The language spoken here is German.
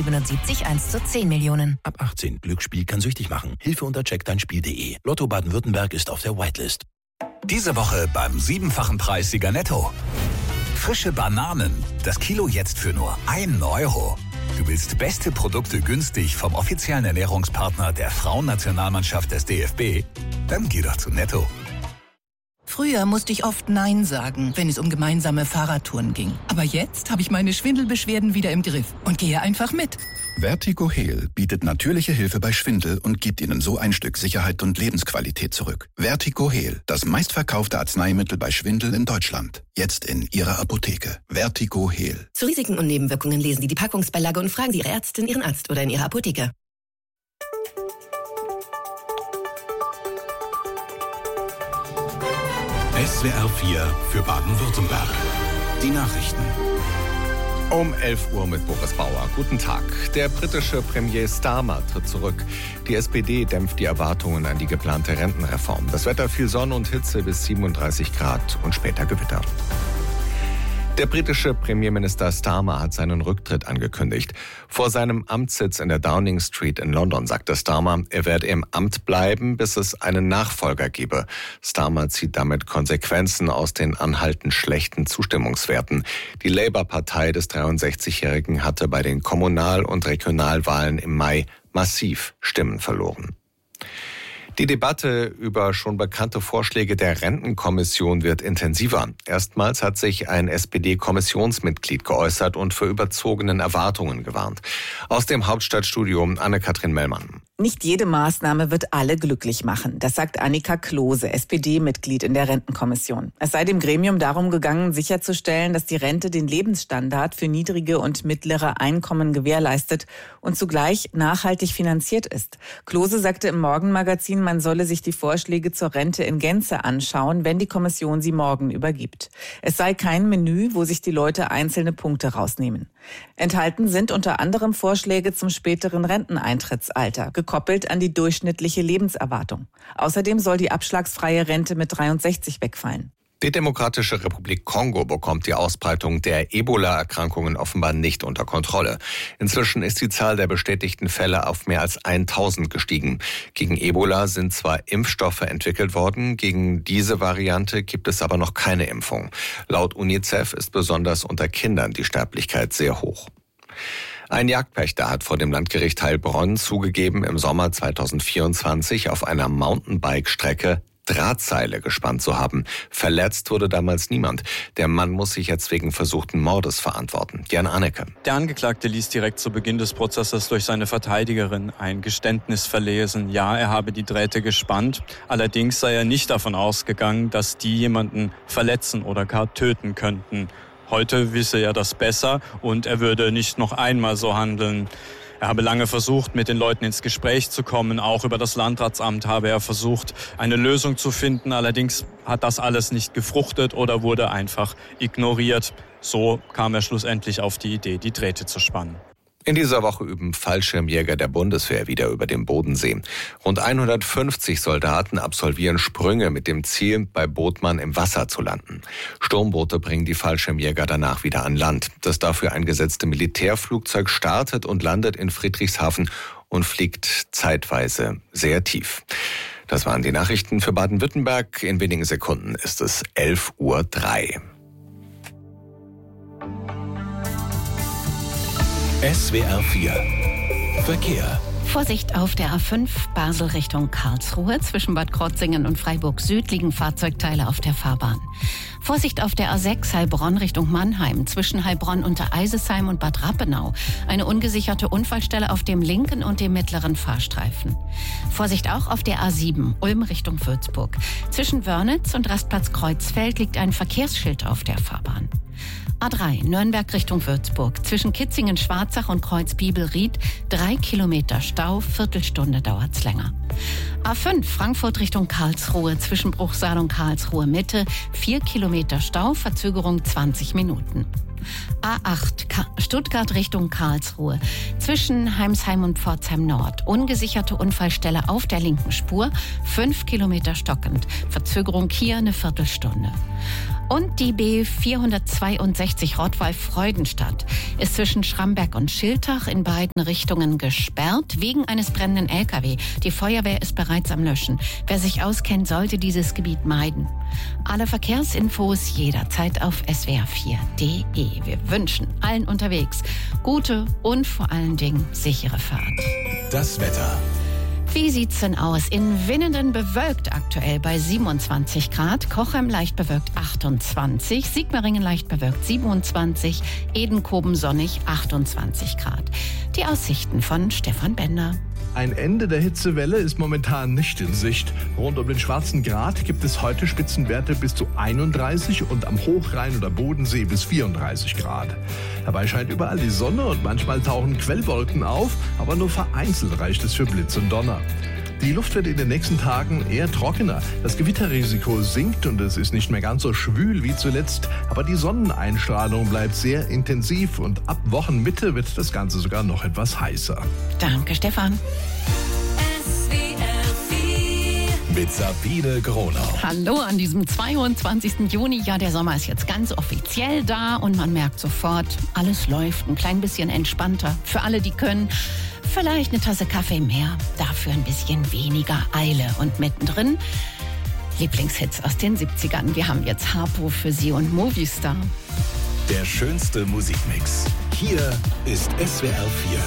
770 1:10 Millionen. Ab 18. Glücksspiel kann süchtig machen. Hilfe unter checkdeinspiel.de. Lotto Baden-Württemberg ist auf der Whitelist. Diese Woche beim 7-fachen Preissieger Netto. Frische Bananen. Das Kilo jetzt für nur 1 Euro. Du willst beste Produkte günstig vom offiziellen Ernährungspartner der Frauennationalmannschaft des DFB? Dann geh doch zu Netto. Früher musste ich oft Nein sagen, wenn es um gemeinsame Fahrradtouren ging. Aber jetzt habe ich meine Schwindelbeschwerden wieder im Griff und gehe einfach mit. Vertigo Heal bietet natürliche Hilfe bei Schwindel und gibt Ihnen so ein Stück Sicherheit und Lebensqualität zurück. Vertigo Heal, das meistverkaufte Arzneimittel bei Schwindel in Deutschland. Jetzt in Ihrer Apotheke. Vertigo Heal. Zu Risiken und Nebenwirkungen lesen Sie die Packungsbeilage und fragen Sie Ihre Ärztin, Ihren Arzt oder in Ihrer Apotheke. SWR 4 für Baden-Württemberg. Die Nachrichten. Um 11 Uhr mit Boris Bauer. Guten Tag. Der britische Premier Starmer tritt zurück. Die SPD dämpft die Erwartungen an die geplante Rentenreform. Das Wetter viel Sonne und Hitze bis 37 Grad und später Gewitter. Der britische Premierminister Starmer hat seinen Rücktritt angekündigt. Vor seinem Amtssitz in der Downing Street in London sagte Starmer, er werde im Amt bleiben, bis es einen Nachfolger gebe. Starmer zieht damit Konsequenzen aus den anhaltend schlechten Zustimmungswerten. Die Labour-Partei des 63-Jährigen hatte bei den Kommunal- und Regionalwahlen im Mai massiv Stimmen verloren. Die Debatte über schon bekannte Vorschläge der Rentenkommission wird intensiver. Erstmals hat sich ein SPD-Kommissionsmitglied geäußert und für überzogenen Erwartungen gewarnt. Aus dem Hauptstadtstudio Anne-Kathrin Mellmann. Nicht jede Maßnahme wird alle glücklich machen. Das sagt Annika Klose, SPD-Mitglied in der Rentenkommission. Es sei dem Gremium darum gegangen, sicherzustellen, dass die Rente den Lebensstandard für niedrige und mittlere Einkommen gewährleistet und zugleich nachhaltig finanziert ist. Klose sagte im Morgenmagazin, man solle sich die Vorschläge zur Rente in Gänze anschauen, wenn die Kommission sie morgen übergibt. Es sei kein Menü, wo sich die Leute einzelne Punkte rausnehmen. Enthalten sind unter anderem Vorschläge zum späteren Renteneintrittsalter, gekoppelt an die durchschnittliche Lebenserwartung. Außerdem soll die abschlagsfreie Rente mit 63 wegfallen. Die Demokratische Republik Kongo bekommt die Ausbreitung der Ebola-Erkrankungen offenbar nicht unter Kontrolle. Inzwischen ist die Zahl der bestätigten Fälle auf mehr als 1000 gestiegen. Gegen Ebola sind zwar Impfstoffe entwickelt worden, gegen diese Variante gibt es aber noch keine Impfung. Laut UNICEF ist besonders unter Kindern die Sterblichkeit sehr hoch. Ein Jagdpächter hat vor dem Landgericht Heilbronn zugegeben, im Sommer 2024 auf einer Mountainbike-Strecke Drahtseile gespannt zu haben. Verletzt wurde damals niemand. Der Mann muss sich jetzt wegen versuchten Mordes verantworten. Jan Anneke. Der Angeklagte ließ direkt zu Beginn des Prozesses durch seine Verteidigerin ein Geständnis verlesen. Ja, er habe die Drähte gespannt. Allerdings sei er nicht davon ausgegangen, dass die jemanden verletzen oder gar töten könnten. Heute wisse er das besser und er würde nicht noch einmal so handeln. Er habe lange versucht, mit den Leuten ins Gespräch zu kommen. Auch über das Landratsamt habe er versucht, eine Lösung zu finden. Allerdings hat das alles nicht gefruchtet oder wurde einfach ignoriert. So kam er schlussendlich auf die Idee, die Drähte zu spannen. In dieser Woche üben Fallschirmjäger der Bundeswehr wieder über dem Bodensee. Rund 150 Soldaten absolvieren Sprünge mit dem Ziel, bei Bodmann im Wasser zu landen. Sturmboote bringen die Fallschirmjäger danach wieder an Land. Das dafür eingesetzte Militärflugzeug startet und landet in Friedrichshafen und fliegt zeitweise sehr tief. Das waren die Nachrichten für Baden-Württemberg. In wenigen Sekunden ist es 11:03 Uhr. SWR 4 Verkehr. Vorsicht auf der A5 Basel Richtung Karlsruhe. Zwischen Bad Krotzingen und Freiburg Süd liegen Fahrzeugteile auf der Fahrbahn. Vorsicht auf der A6 Heilbronn Richtung Mannheim. Zwischen Heilbronn unter Eisesheim und Bad Rappenau. Eine ungesicherte Unfallstelle auf dem linken und dem mittleren Fahrstreifen. Vorsicht auch auf der A7 Ulm Richtung Würzburg. Zwischen Wörnitz und Rastplatz Kreuzfeld liegt ein Verkehrsschild auf der Fahrbahn. A3 Nürnberg Richtung Würzburg. Zwischen Kitzingen-Schwarzach und Kreuz-Bibelried 3 Kilometer Stau, Viertelstunde dauert's länger. A5 Frankfurt Richtung Karlsruhe. Zwischen Bruchsal und Karlsruhe Mitte 4 Kilometer Stau, Verzögerung 20 Minuten. A8 Stuttgart Richtung Karlsruhe. Zwischen Heimsheim und Pforzheim Nord. Ungesicherte Unfallstelle auf der linken Spur. 5 Kilometer stockend. Verzögerung hier eine Viertelstunde. Und die B462 Rottweil-Freudenstadt ist zwischen Schramberg und Schiltach in beiden Richtungen gesperrt wegen eines brennenden LKW. Die Feuerwehr ist bereits am Löschen. Wer sich auskennt, sollte dieses Gebiet meiden. Alle Verkehrsinfos jederzeit auf swr4.de. Wir wünschen allen unterwegs gute und vor allen Dingen sichere Fahrt. Das Wetter. Wie sieht's denn aus? In Winnenden bewölkt aktuell bei 27 Grad, Cochem leicht bewölkt 28, Sigmaringen leicht bewölkt 27, Edenkoben sonnig 28 Grad. Die Aussichten von Stefan Bender. Ein Ende der Hitzewelle ist momentan nicht in Sicht. Rund um den Schwarzen Grat gibt es heute Spitzenwerte bis zu 31 und am Hochrhein oder Bodensee bis 34 Grad. Dabei scheint überall die Sonne und manchmal tauchen Quellwolken auf, aber nur vereinzelt reicht es für Blitz und Donner. Die Luft wird in den nächsten Tagen eher trockener. Das Gewitterrisiko sinkt und es ist nicht mehr ganz so schwül wie zuletzt. Aber die Sonneneinstrahlung bleibt sehr intensiv und ab Wochenmitte wird das Ganze sogar noch etwas heißer. Danke, Stefan. Mit Sabine Gronau. Hallo an diesem 22. Juni. Ja, der Sommer ist jetzt ganz offiziell da und man merkt sofort, alles läuft ein klein bisschen entspannter. Für alle, die können, vielleicht eine Tasse Kaffee mehr, dafür ein bisschen weniger Eile. Und mittendrin Lieblingshits aus den 70ern. Wir haben jetzt Harpo für Sie und Movistar. Der schönste Musikmix. Hier ist SWR 4.